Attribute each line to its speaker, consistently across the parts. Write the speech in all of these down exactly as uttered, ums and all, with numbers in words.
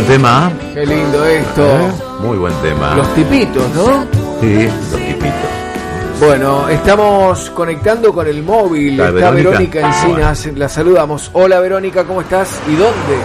Speaker 1: buen tema.
Speaker 2: Qué lindo esto.
Speaker 1: ¿Eh? Muy buen tema.
Speaker 2: Los tipitos, ¿no?
Speaker 1: Sí, los tipitos.
Speaker 2: Bueno, estamos conectando con el móvil.
Speaker 1: ¿Está
Speaker 2: Está
Speaker 1: Verónica?
Speaker 2: Verónica Encinas, la saludamos. Hola Verónica, ¿cómo estás? ¿Y dónde?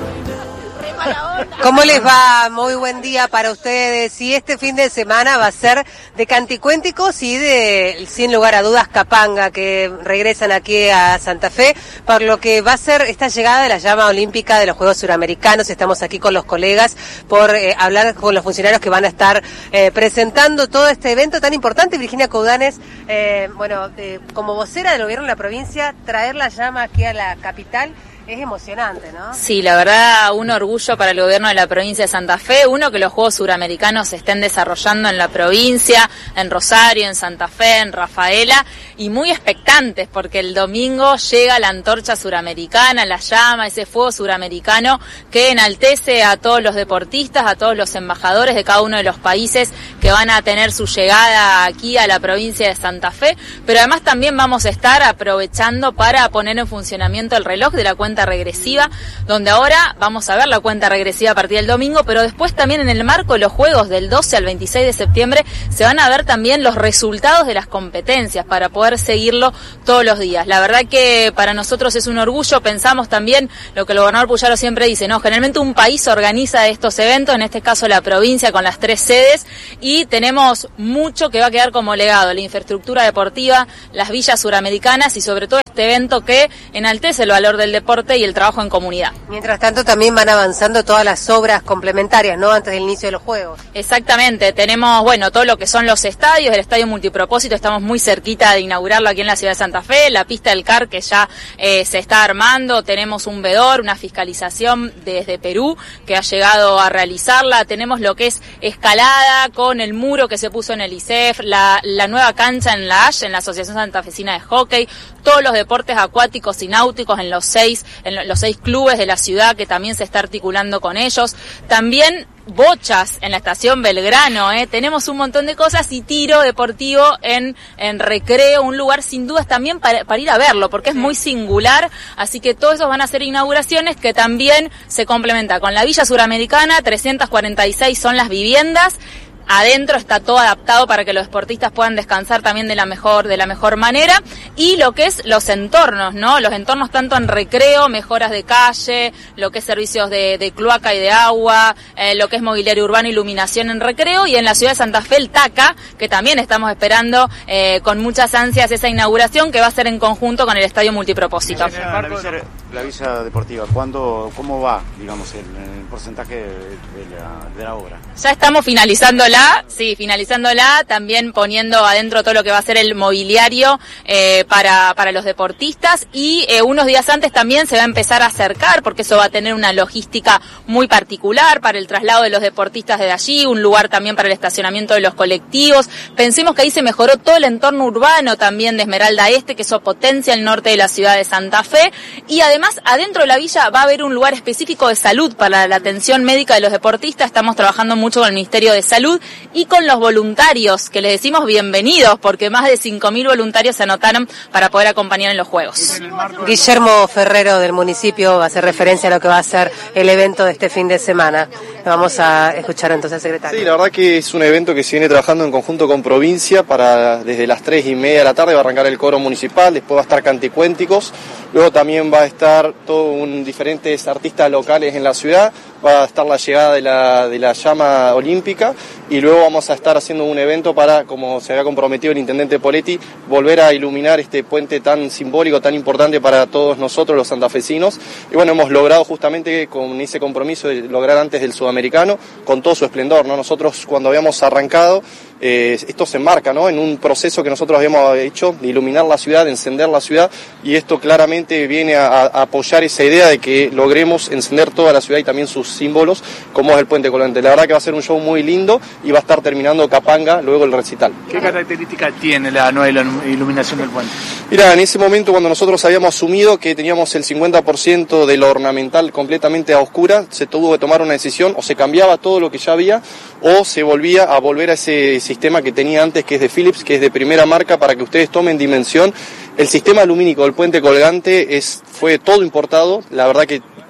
Speaker 3: ¿Cómo les va? Muy buen día para ustedes. Y este fin de semana va a ser de Canticuénticos y de, sin lugar a dudas, Capanga, que regresan aquí a Santa Fe, por lo que va a ser esta llegada de la llama olímpica de los Juegos Suramericanos. Estamos aquí con los colegas por eh, hablar con los funcionarios que van a estar eh, presentando todo este evento tan importante. Virginia Coudanes, eh, bueno, eh, como vocera del gobierno de la provincia, traer la llama aquí a la capital es emocionante, ¿no?
Speaker 4: Sí, la verdad, un orgullo para el gobierno de la provincia de Santa Fe. Uno, que los Juegos Suramericanos se estén desarrollando en la provincia, en Rosario, en Santa Fe, en Rafaela, y muy expectantes, porque el domingo llega la antorcha suramericana, la llama, ese fuego suramericano que enaltece a todos los deportistas, a todos los embajadores de cada uno de los países que van a tener su llegada aquí a la provincia de Santa Fe, pero además también vamos a estar aprovechando para poner en funcionamiento el reloj de la cuenta regresiva, donde ahora vamos a ver la cuenta regresiva a partir del domingo, pero después también en el marco de los Juegos del doce al veintiséis de septiembre se van a ver también los resultados de las competencias para poder seguirlo todos los días. La verdad que para nosotros es un orgullo. Pensamos también lo que el gobernador Puyaro siempre dice, ¿no? Generalmente un país organiza estos eventos, en este caso la provincia con las tres sedes, y tenemos mucho que va a quedar como legado: la infraestructura deportiva, las villas suramericanas y sobre todo este evento que enaltece el valor del deporte y el trabajo en comunidad.
Speaker 3: Mientras tanto también van avanzando todas las obras complementarias, ¿no? Antes del inicio de los Juegos.
Speaker 4: Exactamente, tenemos, bueno, todo lo que son los estadios, el estadio multipropósito, estamos muy cerquita de inaugurarlo aquí en la ciudad de Santa Fe, la pista del C A R que ya eh, se está armando, tenemos un vedor, una fiscalización desde Perú que ha llegado a realizarla, tenemos lo que es escalada con el muro que se puso en el I C E F, la, la nueva cancha en la A S H, en la Asociación Santafesina de Hockey, todos los deportes acuáticos y náuticos en los seis en los seis clubes de la ciudad que también se está articulando con ellos. También bochas en la estación Belgrano, ¿eh? Tenemos un montón de cosas, y tiro deportivo en, en Recreo, un lugar sin dudas también para, para ir a verlo, porque es muy singular, así que todos esos van a ser inauguraciones que también se complementa con la Villa Suramericana. Trescientas cuarenta y seis son las viviendas. Adentro está todo adaptado para que los deportistas puedan descansar también de la mejor de la mejor manera, y lo que es los entornos, ¿no? Los entornos tanto en Recreo, mejoras de calle, lo que es servicios de, de cloaca y de agua, eh, lo que es mobiliario urbano, iluminación en Recreo, y en la ciudad de Santa Fe el TACA, que también estamos esperando eh, con muchas ansias esa inauguración, que va a ser en conjunto con el estadio multipropósito.
Speaker 5: La, la, villa, la villa deportiva, ¿cuándo, cómo va, digamos, el, el porcentaje de, de, la, de la obra?
Speaker 4: Ya estamos finalizándola, sí, finalizándola, también poniendo adentro todo lo que va a ser el mobiliario eh, para, para los deportistas, y eh, unos días antes también se va a empezar a acercar, porque eso va a tener una logística muy particular para el traslado de los deportistas de allí, un lugar también para el estacionamiento de los colectivos. Pensemos que ahí se mejoró todo el entorno urbano también de Esmeralda Este, que eso potencia el norte de la ciudad de Santa Fe, y además adentro de la villa va a haber un lugar específico de salud para la atención médica de los deportistas. Estamos trabajando mucho con el Ministerio de Salud y con los voluntarios, que les decimos bienvenidos, porque más de cinco mil voluntarios se anotaron para poder acompañar en los Juegos.
Speaker 3: Guillermo Ferrero del municipio va a hacer referencia a lo que va a ser el evento de este fin de semana. Vamos a escuchar entonces al secretario.
Speaker 6: Sí, la verdad que es un evento que se viene trabajando en conjunto con provincia. Para desde las tres y media de la tarde va a arrancar el coro municipal, después va a estar Canticuénticos, luego también va a estar todo un diferentes artistas locales en la ciudad, va a estar la llegada de la, de la llama olímpica, y luego vamos a estar haciendo un evento para, como se había comprometido el intendente Poletti, volver a iluminar este puente tan simbólico, tan importante para todos nosotros los santafesinos. Y bueno, hemos logrado justamente con ese compromiso de lograr antes del sudamericano, con todo su esplendor, ¿no? Nosotros cuando habíamos arrancado, eh, esto se enmarca, ¿no?, en un proceso que nosotros habíamos hecho de iluminar la ciudad, de encender la ciudad, y esto claramente viene a, a apoyar esa idea de que logremos encender toda la ciudad y también sus símbolos, como es el puente colgante. La verdad que va a ser un show muy lindo, y va a estar terminando Capanga luego el recital.
Speaker 5: ¿Qué características tiene la nueva iluminación del puente?
Speaker 6: Mira, en ese momento cuando nosotros habíamos asumido que teníamos el cincuenta por ciento de lo ornamental completamente a oscura, se tuvo que tomar una decisión: o se cambiaba todo lo que ya había, o se volvía a volver a ese sistema que tenía antes, que es de Philips, que es de primera marca. Para que ustedes tomen dimensión, el sistema lumínico del puente colgante es, fue todo importado. La verdad que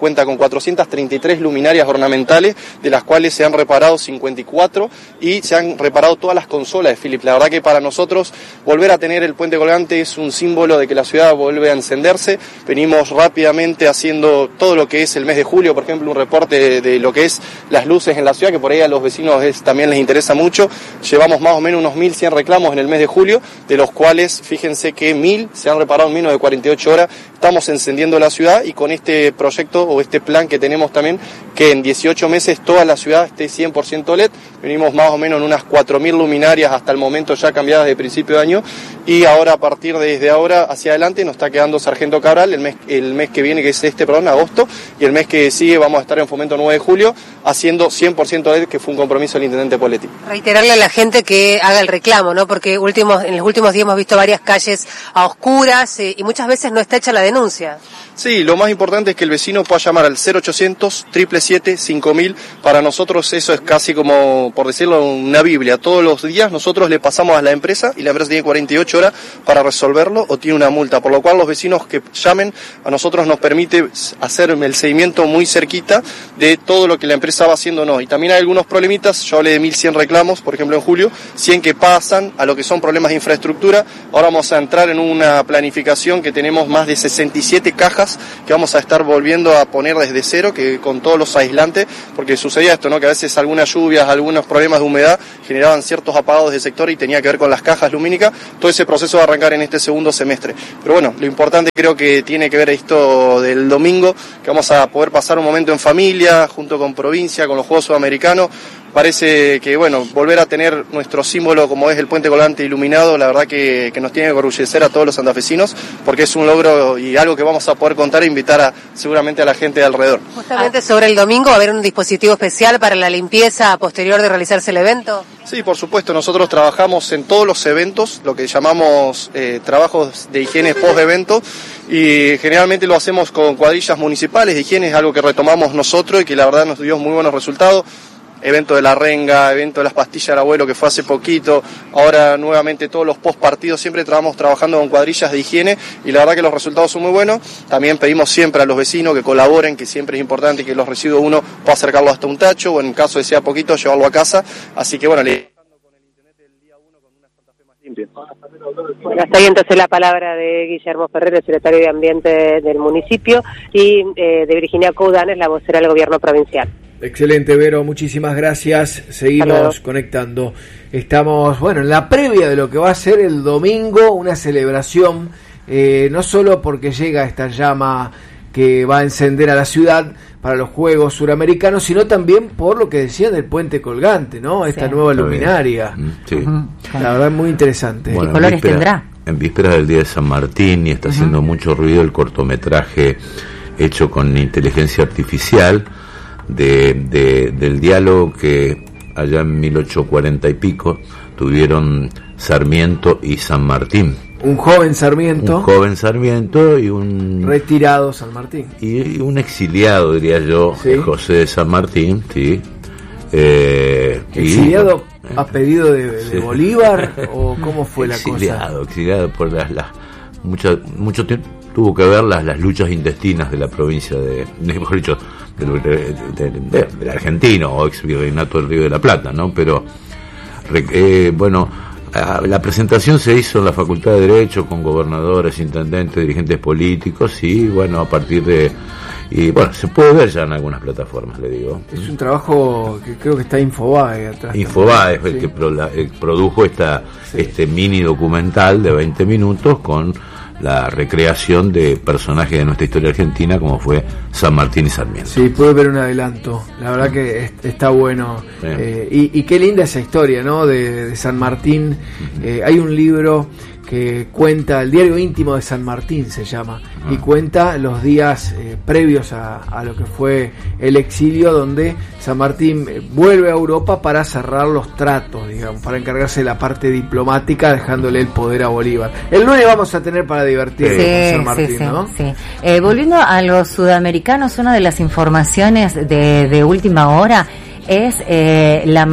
Speaker 6: cuenta con cuatrocientas treinta y tres luminarias ornamentales, de las cuales se han reparado cincuenta y cuatro y se han reparado todas las consolas de Philips. La verdad que para nosotros volver a tener el puente colgante es un símbolo de que la ciudad vuelve a encenderse. Venimos rápidamente haciendo todo lo que es el mes de julio, por ejemplo, un reporte de, de lo que es las luces en la ciudad, que por ahí a los vecinos es, también les interesa mucho. Llevamos más o menos unos mil cien reclamos en el mes de julio, de los cuales fíjense que mil se han reparado en menos de cuarenta y ocho horas. Estamos encendiendo la ciudad y con este proyecto o este plan que tenemos también, que en dieciocho meses toda la ciudad esté cien por ciento L E D. Venimos más o menos en unas cuatro mil luminarias hasta el momento ya cambiadas de principio de año, y ahora a partir de desde ahora hacia adelante nos está quedando Sargento Cabral el mes, el mes que viene, que es este, perdón, agosto, y el mes que sigue vamos a estar en Fomento nueve de julio haciendo cien por ciento L E D, que fue un compromiso del Intendente Poletti.
Speaker 3: Reiterarle a la gente que haga el reclamo, ¿no? Porque últimos, en los últimos días hemos visto varias calles a oscuras eh, y muchas veces no está hecha la denuncia.
Speaker 6: Sí, lo más importante es que el vecino pueda llamar al cero ochocientos, siete siete siete, cinco mil. Para nosotros eso es casi como, por decirlo, una Biblia. Todos los días nosotros le pasamos a la empresa y la empresa tiene cuarenta y ocho horas para resolverlo o tiene una multa. Por lo cual los vecinos que llamen a nosotros nos permite hacer el seguimiento muy cerquita de todo lo que la empresa va haciendo o no. Y también hay algunos problemitas. Yo hablé de mil cien reclamos, por ejemplo, en julio, cien que pasan a lo que son problemas de infraestructura. Ahora vamos a entrar en una planificación que tenemos más de sesenta y siete cajas que vamos a estar volviendo a poner desde cero, que con todos los aislantes, porque sucedía esto, ¿no? Que a veces algunas lluvias, algunos problemas de humedad generaban ciertos apagados del sector y tenía que ver con las cajas lumínicas. Todo ese proceso va a arrancar en este segundo semestre. Pero bueno, lo importante creo que tiene que ver esto del domingo, que vamos a poder pasar un momento en familia, junto con provincia, con los Juegos Sudamericanos. Parece que, bueno, volver a tener nuestro símbolo como es el puente colgante iluminado, la verdad que, que nos tiene que orgullecer a todos los santafesinos, porque es un logro y algo que vamos a poder contar e invitar a, seguramente a la gente de alrededor.
Speaker 3: Justamente sobre el domingo va a haber un dispositivo especial para la limpieza posterior de realizarse el evento.
Speaker 6: Sí, por supuesto, nosotros trabajamos en todos los eventos, lo que llamamos eh, trabajos de higiene post-evento, y generalmente lo hacemos con cuadrillas municipales de higiene, es algo que retomamos nosotros y que la verdad nos dio muy buenos resultados. Evento de la renga, evento de las pastillas del abuelo que fue hace poquito, ahora nuevamente todos los post partidos, siempre trabajamos trabajando con cuadrillas de higiene y la verdad que los resultados son muy buenos. También pedimos siempre a los vecinos que colaboren, que siempre es importante que los residuos uno pueda acercarlo hasta un tacho o en caso de sea poquito llevarlo a casa, así que bueno, le...
Speaker 3: Bueno, hasta ahí entonces la palabra de Guillermo Ferrer, el secretario de Ambiente del municipio, y eh, de Virginia Coudanes, la vocera del gobierno provincial.
Speaker 2: Excelente, Vero, muchísimas gracias. Seguimos conectando. Estamos, bueno, en la previa de lo que va a ser el domingo, una celebración, eh, no solo porque llega esta llama que va a encender a la ciudad para los Juegos Suramericanos, sino también por lo que decían del puente colgante, ¿no? Esta sí. nueva luminaria.
Speaker 1: Sí.
Speaker 2: Uh-huh. La verdad es muy interesante.
Speaker 1: Bueno,
Speaker 7: ¿qué colores
Speaker 1: víspera,
Speaker 7: tendrá?
Speaker 1: En vísperas del Día de San Martín, y está uh-huh. haciendo mucho ruido el cortometraje hecho con inteligencia artificial de, de del diálogo que allá en mil ochocientos cuarenta y pico tuvieron Sarmiento y San Martín.
Speaker 2: Un joven Sarmiento.
Speaker 1: Un joven Sarmiento y un...
Speaker 2: retirado San Martín.
Speaker 1: Y, y un exiliado, diría yo, ¿sí? José de San Martín, sí. Eh,
Speaker 2: ¿Exiliado
Speaker 1: y,
Speaker 2: a pedido de, de sí. Bolívar o cómo fue la cosa?
Speaker 1: Exiliado, exiliado por las... las mucha, mucho tiempo tuvo que ver las, las luchas intestinas de la provincia de... mejor dicho, del de, de, de, de argentino o ex virreinato del Río de la Plata, ¿no? Pero, eh, bueno... la presentación se hizo en la Facultad de Derecho con gobernadores, intendentes, dirigentes políticos y bueno, a partir de... y bueno, se puede ver ya en algunas plataformas, le digo.
Speaker 2: Es un trabajo que creo que está Infobae atrás.
Speaker 1: Infobae es el sí. que pro, la, el produjo esta sí. este mini documental de veinte minutos con la recreación de personajes de nuestra historia argentina como fue San Martín y Sarmiento.
Speaker 2: Sí, puede ver un adelanto, la verdad que es, está bueno. Eh, y, y qué linda esa historia, ¿no? De, de San Martín. Eh, hay un libro que cuenta, el diario íntimo de San Martín se llama, y cuenta los días eh, previos a, a lo que fue el exilio, donde San Martín vuelve a Europa para cerrar los tratos, digamos, para encargarse de la parte diplomática, dejándole el poder a Bolívar. El lunes vamos a tener para divertirnos
Speaker 7: sí,
Speaker 2: con San Martín,
Speaker 7: sí, sí,
Speaker 2: ¿no?
Speaker 7: Sí. Eh, volviendo a los sudamericanos, una de las informaciones de, de última hora es eh, la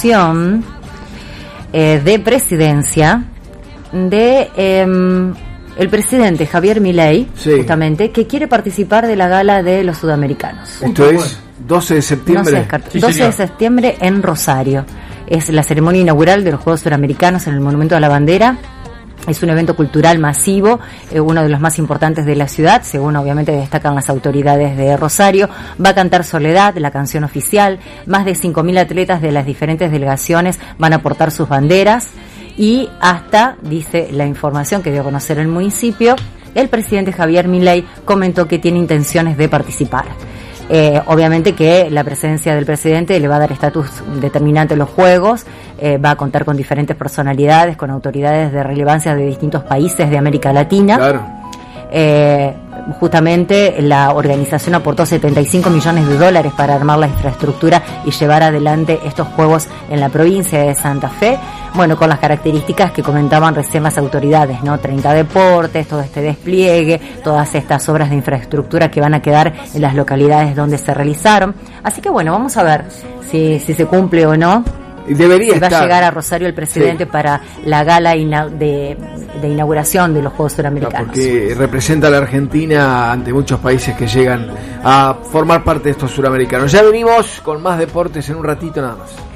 Speaker 7: manifestación eh, de presidencia de eh, el presidente Javier Milei,
Speaker 2: sí.
Speaker 7: justamente, que quiere participar de la gala de los sudamericanos.
Speaker 2: Esto es doce de septiembre.
Speaker 7: No sí, doce de septiembre en Rosario. Es la ceremonia inaugural de los Juegos Suramericanos en el Monumento a la Bandera. Es un evento cultural masivo, eh, uno de los más importantes de la ciudad, según obviamente destacan las autoridades de Rosario. Va a cantar Soledad, la canción oficial. Más de cinco mil atletas de las diferentes delegaciones van a portar sus banderas. Y hasta, dice la información que dio a conocer el municipio, el presidente Javier Milei comentó que tiene intenciones de participar. Eh, obviamente que la presencia del presidente le va a dar estatus determinante a los Juegos, eh, va a contar con diferentes personalidades, con autoridades de relevancia de distintos países de América Latina.
Speaker 2: Claro.
Speaker 7: Eh, justamente la organización aportó setenta y cinco millones de dólares para armar la infraestructura y llevar adelante estos Juegos en la provincia de Santa Fe. Bueno, con las características que comentaban recién las autoridades, ¿no? treinta deportes, todo este despliegue, todas estas obras de infraestructura que van a quedar en las localidades donde se realizaron. Así que bueno, vamos a ver si, si se cumple o no.
Speaker 2: Debería
Speaker 7: si va
Speaker 2: estar.
Speaker 7: a llegar a Rosario el presidente sí. para la gala ina- de, de inauguración de los Juegos Suramericanos.
Speaker 2: No, porque representa a la Argentina ante muchos países que llegan a formar parte de estos suramericanos. Ya venimos con más deportes en un ratito nada más.